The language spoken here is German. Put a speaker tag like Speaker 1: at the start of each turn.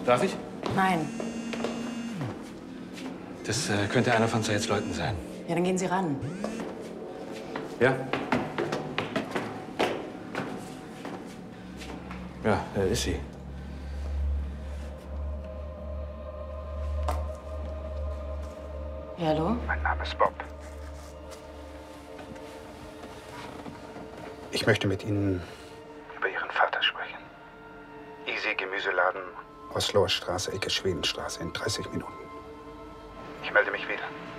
Speaker 1: Darf ich?
Speaker 2: Nein.
Speaker 1: Das könnte einer von Saids Leuten sein.
Speaker 2: Ja, dann gehen Sie ran.
Speaker 1: Ja? Ja, da ist sie.
Speaker 2: Ja, hallo?
Speaker 3: Mein Name ist Bob. Ich möchte mit Ihnen über Ihren Vater sprechen. Easy Gemüseladen, Osloer Straße, Ecke Schwedenstraße in 30 Minuten. Ich melde mich wieder.